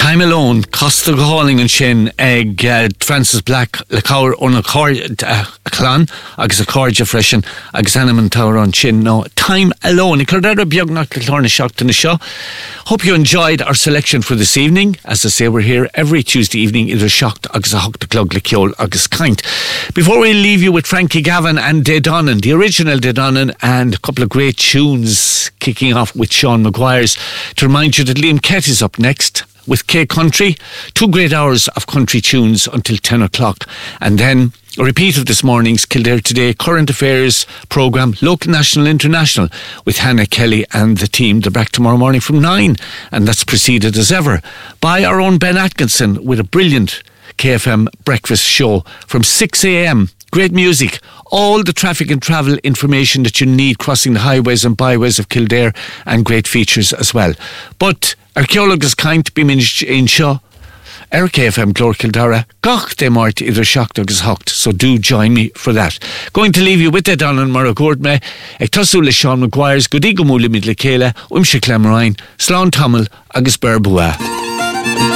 Time Alone, Costa Galling and Shin, Egg, Francis Black, Lacour, Clan, Agus a Corja Freshen, Agus Animan Tower on Shin. No, Time Alone. Icardera Biognak Lorna Shocked in the show. Hope you enjoyed our selection for this evening. As I say, we're here every Tuesday evening, either Shocked, Agus a Hock the Clog, Likiol, Agus Kint. Before we leave you with Frankie Gavin and Dedonan, the original Dedonan, and a couple of great tunes kicking off with Sean Maguire's, to remind you that Liam Kett is up next with K Country. 2 great hours of country tunes until 10 o'clock. And then a repeat of this morning's Kildare Today current affairs programme, Local, National, International, with Hannah Kelly and the team. They're back tomorrow morning from 9, and that's preceded as ever by our own Ben Atkinson with a brilliant KFM breakfast show from 6 a.m. Great music, all the traffic and travel information that you need crossing the highways and byways of Kildare, and great features as well. But archaeologists can't be managed in show. KFM Glor Kildare, gach de mart either shocked or hocked, so do join me for that. Going to leave you with that on Maragord me, ag tosu le Sean Maguire's, Godigo Mula Midle Kela, Umshe Clamrine, Slán Tamil, agus Berbua.